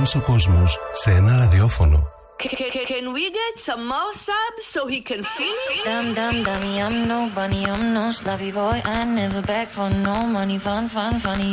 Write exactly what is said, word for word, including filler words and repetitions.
Όλος ο κόσμος σε ένα ραδιόφωνο. Can we get some more subs so he can feel it? Dum dum dummy, I'm no bunny, I'm no sloppy boy. I never beg for no money, fun, fun, funny.